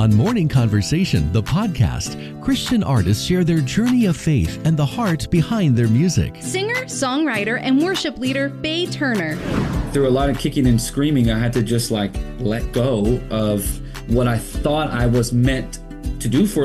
On Morning Conversation, the podcast, Christian artists share their journey of faith and the heart behind their music. Singer, songwriter, and worship leader Faye Turner. Through a lot of kicking and screaming, I had to just let go of what I thought I was meant to do for